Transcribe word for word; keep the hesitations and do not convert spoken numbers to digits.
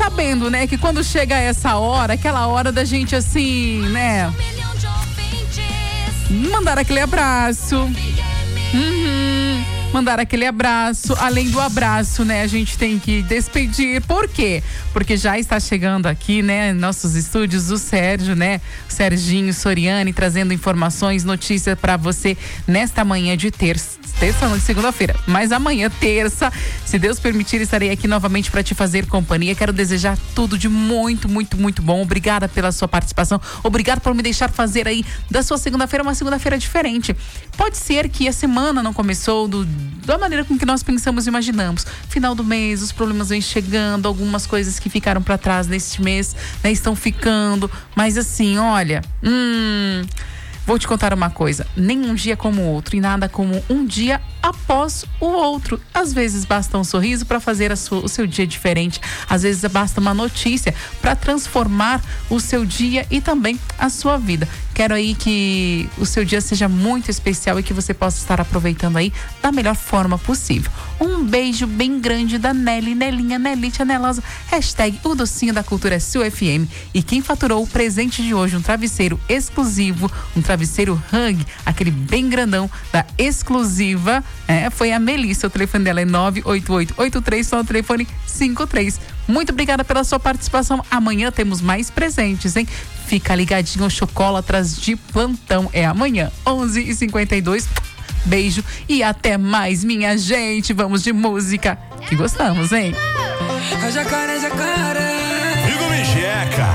sabendo, né, que quando chega essa hora, aquela hora da gente assim, né, mandar aquele abraço. Uhum. Mandar aquele abraço, além do abraço, né, a gente tem que despedir. Por quê? Porque já está chegando aqui, né, nossos estúdios, o Sérgio, né, Serginho Soriani, trazendo informações, notícias para você nesta manhã de terça, terça não, de segunda-feira, mas amanhã, terça, se Deus permitir, estarei aqui novamente para te fazer companhia. Quero desejar tudo de muito, muito, muito bom. Obrigada pela sua participação, obrigado por me deixar fazer aí da sua segunda-feira uma segunda-feira diferente. Pode ser que a semana não começou do da maneira com que nós pensamos e imaginamos. Final do mês, os problemas vêm chegando, algumas coisas que ficaram para trás neste mês, né, estão ficando, mas assim, olha, hum, vou te contar uma coisa, nem um dia como o outro e nada como um dia após o outro. Às vezes basta um sorriso para fazer a sua, o seu dia diferente, às vezes basta uma notícia para transformar o seu dia e também a sua vida. Quero aí que o seu dia seja muito especial e que você possa estar aproveitando aí da melhor forma possível. Um beijo bem grande da Nelly, Nelinha, Nelite, Nelosa, hashtag o docinho da cultura é Sul F M. E quem faturou o presente de hoje, um travesseiro exclusivo, um travesseiro hug, aquele bem grandão da exclusiva, é, foi a Melissa. O telefone dela é nove oito oito oito três, só o telefone cinco três. Muito obrigada pela sua participação. Amanhã temos mais presentes, hein? Fica ligadinho, o Chocolatras de plantão é amanhã, onze e cinquenta e dois. Beijo e até mais, minha gente. Vamos de música, que gostamos, hein? Jacaré, jacaré. Igor Micheca.